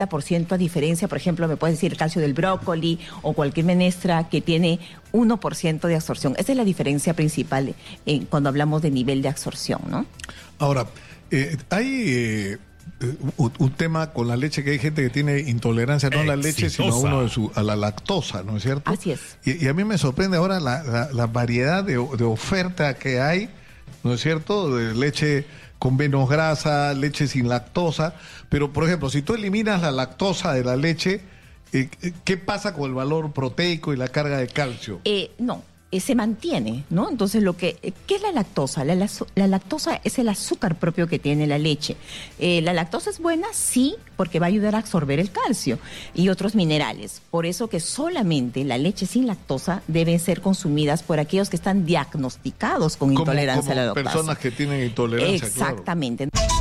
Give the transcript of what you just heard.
a diferencia, por ejemplo, me puedes decir el calcio del brócoli o cualquier menestra que tiene 1% de absorción. Esa es la diferencia principal cuando hablamos de nivel de absorción, ¿no? Ahora, hay un tema con la leche, que hay gente que tiene intolerancia no a la leche, sino a la lactosa, ¿no es cierto? Así es. Y a mí me sorprende ahora la variedad de oferta que hay, ¿no es cierto?, de leche con menos grasa, leche sin lactosa. Pero, por ejemplo, si tú eliminas la lactosa de la leche, ¿qué pasa con el valor proteico y la carga de calcio? No, se mantiene, ¿no? Entonces, ¿qué es la lactosa? La lactosa es el azúcar propio que tiene la leche. La lactosa es buena, sí, porque va a ayudar a absorber el calcio y otros minerales. Por eso que solamente la leche sin lactosa deben ser consumidas por aquellos que están diagnosticados con intolerancia a la lactosa. Personas que tienen intolerancia. Exactamente. Claro.